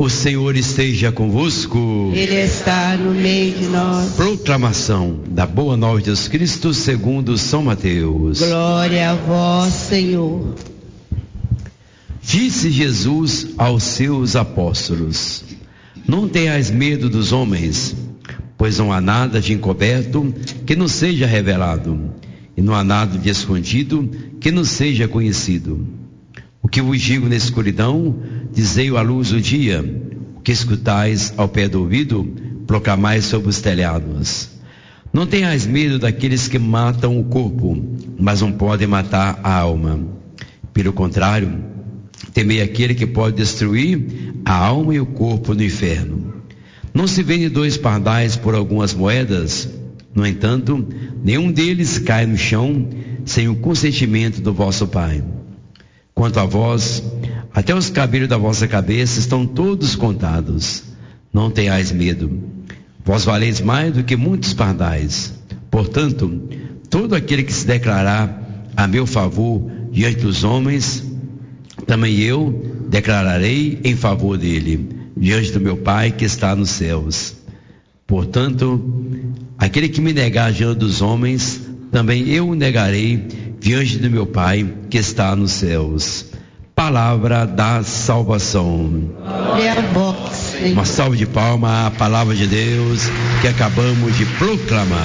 O Senhor esteja convosco. Ele está no meio de nós. Proclamação da Boa Nova de Jesus Cristo segundo São Mateus. Glória a vós, Senhor. Disse Jesus aos seus apóstolos: Não tenhais medo dos homens, pois não há nada de encoberto que não seja revelado, e não há nada de escondido que não seja conhecido. O que vos digo na escuridão, dizei-o à luz do dia. O que escutais ao pé do ouvido, proclamai sobre os telhados. Não tenhais medo daqueles que matam o corpo, mas não podem matar a alma. Pelo contrário, temei aquele que pode destruir a alma e o corpo no inferno. Não se vende 2 pardais por algumas moedas? No entanto, nenhum deles cai no chão sem o consentimento do vosso Pai. Quanto a vós, até os cabelos da vossa cabeça estão todos contados. Não tenhais medo. Vós valeis mais do que muitos pardais. Portanto, todo aquele que se declarar a meu favor diante dos homens, também eu declararei em favor dele, diante do meu Pai que está nos céus. Portanto, aquele que me negar diante dos homens, também eu o negarei diante do meu Pai que está nos céus. Palavra da salvação. Glória a vós, Senhor. Uma salva de palmas à palavra de Deus que acabamos de proclamar.